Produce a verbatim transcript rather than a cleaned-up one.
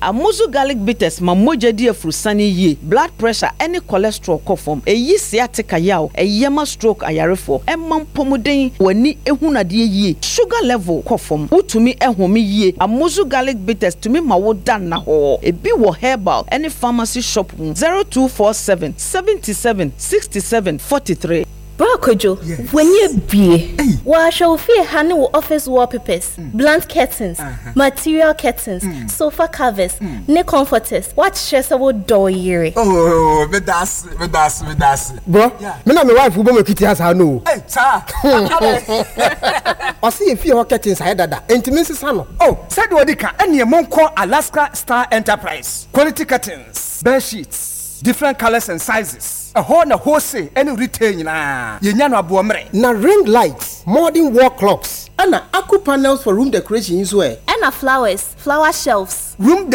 Amuzu garlic bitters ma moja di afurusani ye. Blood pressure any cholesterol kofom. Eyi sciatica yaw. Eyema stroke ayarefo. Emam pomuden wani ehunadie ye. Sugar level kofom. Utumi ehumi ye. Amuzu garlic bitters tumi ma wo dan na ho. Ebi wo herbal any pharmacy shop zero two four seven seventy-seven sixty-seven forty-three. Bro Kojo, yes. When you be, wa shall fear handle office wallpapers, mm. blunt curtains, uh-huh. material curtains, mm. sofa covers, mm. ne comforters. What stress about door year? Oh, but that's, but that's, but that's. Bro, yeah. Me na my wife who make it has her no. Hey, sir. I see if you curtains I dada. Intimacy sano. Oh, said Wadika, and your mom call Alaska Star Enterprise. Quality curtains, bed sheets, different colors and sizes. A whole na wholesale any retail na yenyano abuomre na ring lights, modern wall clocks, and aku panels for room decoration as well. And flowers, flower shelves, room